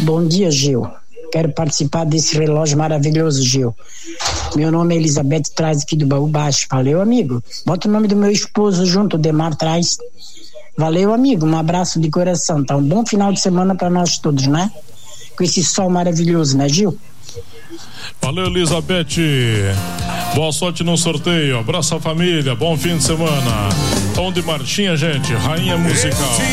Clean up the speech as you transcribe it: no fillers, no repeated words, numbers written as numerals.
Bom dia, Gil. Quero participar desse relógio maravilhoso, Gil. Meu nome é Elizabeth, traz aqui do Baú Baixo. Valeu, amigo. Bota o nome do meu esposo junto, o Demar traz. Valeu, amigo. Um abraço de coração. Tá um bom final de semana para nós todos, né? Com esse sol maravilhoso, né, Gil? Valeu, Elizabeth. Boa sorte no sorteio. Abraço a família. Bom fim de semana. Tom de marchinha, gente. Rainha musical.